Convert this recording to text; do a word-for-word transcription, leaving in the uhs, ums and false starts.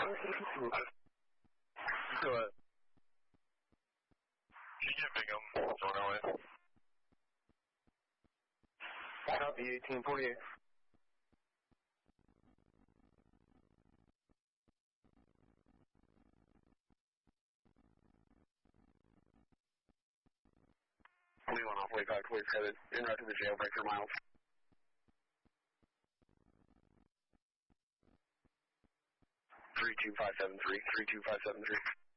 Go ahead. Can you get Bingham going our way? Copy, eighteen forty-eight. We went off way back, way headed. In right to the jailbreaker miles. three two five seven three, three two five seven three.